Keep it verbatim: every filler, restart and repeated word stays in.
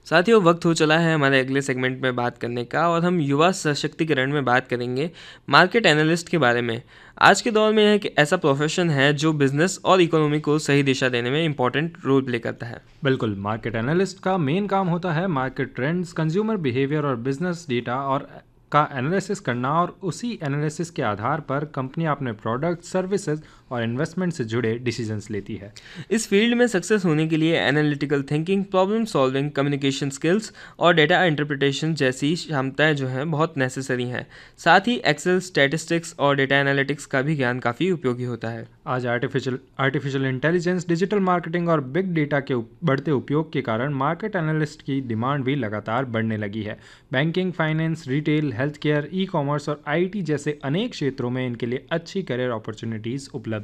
साथियों, वक्त हो चला है हमारे अगले सेगमेंट में बात करने का और हम युवा सशक्तिकरण में बात करेंगे मार्केट एनालिस्ट के बारे में। आज के दौर में यह एक ऐसा प्रोफेशन है जो बिजनेस और इकोनॉमी को सही दिशा देने में इंपॉर्टेंट रोल प्ले करता है। बिल्कुल, मार्केट एनालिस्ट का मेन काम होता है मार्केट ट्रेंड्स, कंज्यूमर बिहेवियर और बिजनेस डेटा और का एनालिसिस करना, और उसी एनालिसिस के आधार पर कंपनी अपने प्रोडक्ट, सर्विसेज और इन्वेस्टमेंट से जुड़े डिसीजंस लेती है। इस फील्ड में सक्सेस होने के लिए analytical thinking, problem solving, communication skills और डेटा इंटरप्रिटेशन जैसी क्षमताएं जो हैं बहुत नेसेसरी हैं। साथ ही एक्सेल, स्टैटिस्टिक्स और डेटा एनालिटिक्स का भी ज्ञान काफ़ी उपयोगी होता है। आज artificial artificial intelligence, digital marketing और बिग डेटा के उप- बढ़ते उपयोग के कारण मार्केट एनालिस्ट की डिमांड भी लगातार बढ़ने लगी है। Banking, finance, retail, health care, e commerce और आईटी जैसे अनेक क्षेत्रों में इनके लिए अच्छी करियर अपॉर्चुनिटीज़ उपलब्ध